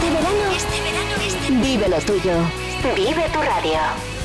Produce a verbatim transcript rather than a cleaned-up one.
verano, este verano, este... vive lo tuyo. Vive tu radio.